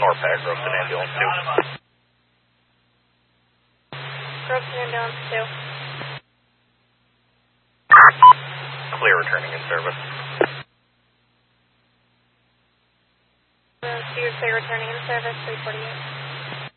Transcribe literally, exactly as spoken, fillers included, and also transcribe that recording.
car pack, Groveton Ambulance two. Groveton Ambulance two. Clear returning in service. Ambulance two, clear returning in service, three forty-eight.